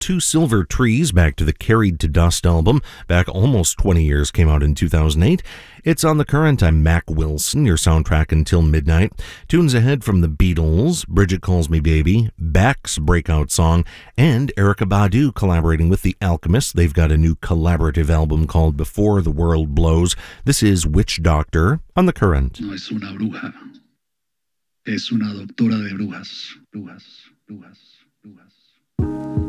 Two Silver Trees, back to the Carried to Dust album, back almost 20 years, came out in 2008. It's On the Current. I'm Mac Wilson, your soundtrack until midnight. Tunes ahead from the Beatles, Bridget Calls Me Baby, Beck's breakout song, and Erykah Badu collaborating with The Alchemist. They've got a new collaborative album called Before the World Blows. This is Witch Doctor on the Current. No es una bruja, es una doctora de brujas, brujas, brujas.